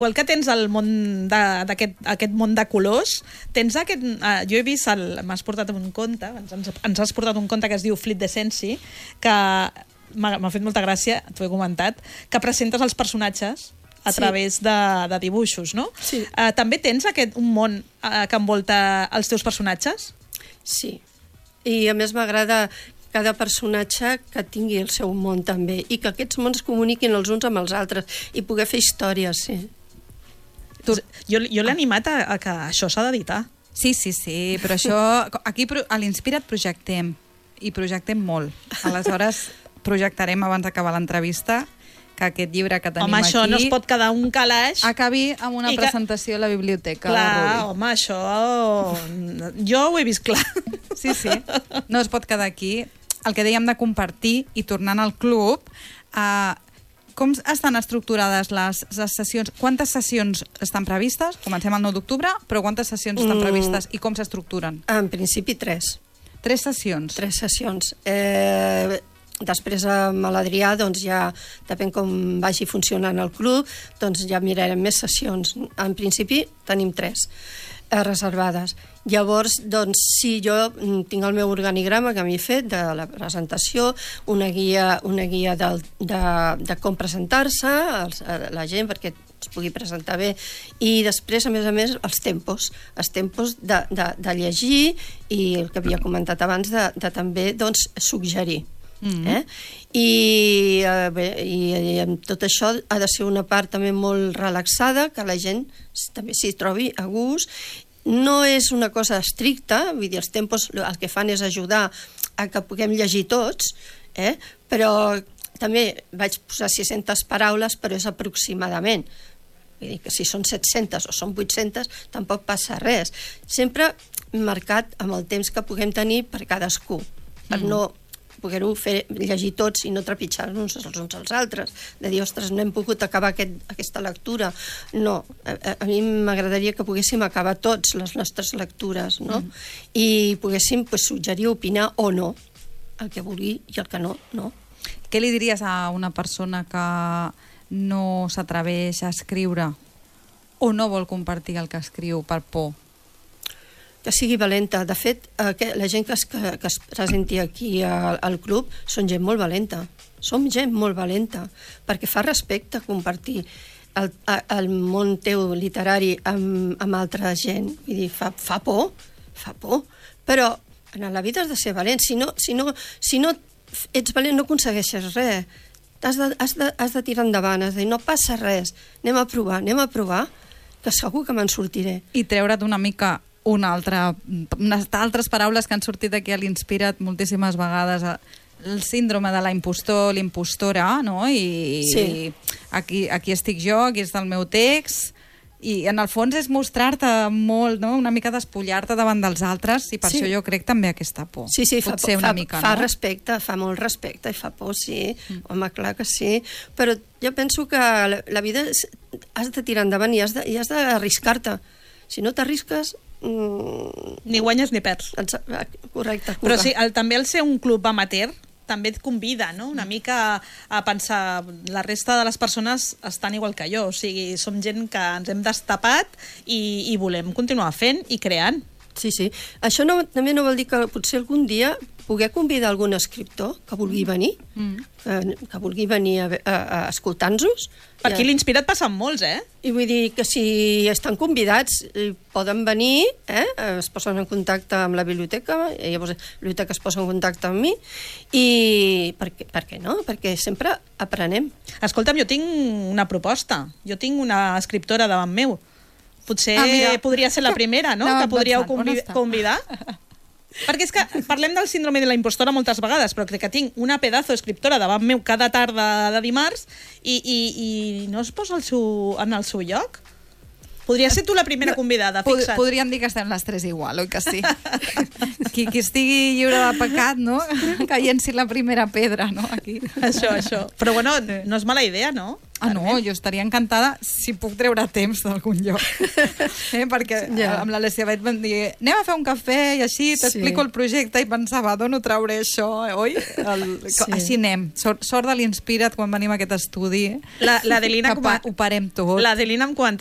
Igual que tens el món aquest món de colors, tens aquest... jo he vist, m'has portat un conte, ens has portat un conte que es diu Fleet Decency, que m'ha fet molta gràcia, t'ho he comentat, que presentes els personatges a través de dibuixos, no? Sí. També tens un món que envolta els teus personatges? Sí. I a més m'agrada cada personatge que tingui el seu món també i que aquests mons comuniquin els uns amb els altres i poder fer històries, sí. Jo l'he animat a que això s'ha d'editar. Sí, però això... Aquí a l'Inspira't projectem, i projectem molt. Aleshores, projectarem abans d'acabar l'entrevista que aquest llibre que tenim aquí... Home, això no es pot quedar un calaix... Acabi amb una presentació a la biblioteca. Clar, home, això... Jo ho he vist clar. Sí. No es pot quedar aquí. El que dèiem de compartir i tornant al club... Com estan estructurades les sessions? Quantes sessions estan previstes? Comencem el 9 d'octubre, però quantes sessions estan previstes i com s'estructuren? En principi 3. 3 sessions? 3 sessions. Després amb l'Adrià, doncs ja, depèn com vagi funcionant el club, doncs ja mirarem més sessions. En principi tenim 3 reservades. Llavors, doncs, sí, jo tinc el meu organigrama que m'he fet de la presentació, una guia de com presentar-se a la gent perquè es pugui presentar bé, i després, a més, els tempos de llegir i el que havia comentat abans de també, doncs, suggerir. I amb tot això ha de ser una part també molt relaxada, que la gent també s'hi trobi a gust. No és una cosa estricta, vull dir, els tempos el que fan és ajudar a que puguem llegir tots, però també vaig posar 600 paraules, però és aproximadament. Vull dir que si són 700 o són 800 tampoc passa res. Sempre marcat amb el temps que puguem tenir per cadascú, per no poder-ho llegir tots i no trepitjar-nos els uns als altres, de dir, ostres, no hem pogut acabar aquesta lectura. No, a mi m'agradaria que poguéssim acabar tots les nostres lectures, no? I poguéssim suggerir, opinar o no, el que vulgui i el que no, no. Què li diries a una persona que no s'atreveix a escriure o no vol compartir el que escriu per por? Que sigui valenta. De fet, la gent que es presenti aquí al club són gent molt valenta. Som gent molt valenta, perquè fa respecte compartir el món teu literari amb altra gent. Vull dir, fa por, però en la vida has de ser valent. Si no ets valent no aconsegueixes res. Has de tirar endavant, has de dir, no passa res, anem a provar, que segur que me'n sortiré. I treure't una mica unes altres paraules que han sortit aquí a l'Inspira't moltíssimes vegades, el síndrome de la impostor, l'impostora, no? I aquí estic jo, aquí està el meu text, i en el fons és mostrar-te molt, no? Una mica despullar-te davant dels altres, i per això jo crec també aquesta por. Sí, fa respecte, fa molt respecte i fa por, sí. Home, clar que sí. Però jo penso que la vida has de tirar endavant i has d'arriscar-te. Si no t'arrisques... Ni guanyes ni perds. Correcte. Però sí, també el ser un club amateur també et convida, no? Una mica a pensar, la resta de les persones estan igual que jo, o sigui, som gent que ens hem destapat i volem continuar fent i creant. Sí. Això també no vol dir que potser algun dia poder convidar algun escriptor que vulgui venir, que vulgui venir a escoltar-nos. Per aquí l'Inspira't passen molts, I vull dir que si estan convidats poden venir, es posen en contacte amb la biblioteca, i llavors la biblioteca es posa en contacte amb mi, i per què no? Perquè sempre aprenem. Escolta'm, jo tinc una proposta. Jo tinc una escriptora davant meu. Potser podria ser la primera, no? Que podríeu convidar. Perquè és que parlem del síndrome de la impostora moltes vegades, però crec que tinc una pedazo escriptora davant meu cada tarda de dimarts i no es posa en el seu lloc? Podria ser tu la primera convidada, fixa't. Podríem dir que estem les tres igual, oi que sí? Qui estigui lliure de pecat, no? Que llenci la primera pedra, no? Aquí. Això. Però bueno, no és mala idea, no? no, jo estaria encantada si puc treure temps d'algun lloc. Perquè amb l'Elisabet vam dir, anem a fer un cafè i així t'explico el projecte, i pensava, d'on ho trauré això, oi? Així anem. Sort de l'Inspira't quan venim a aquest estudi. L'Adelina ho parem tot. L'Adelina, en quant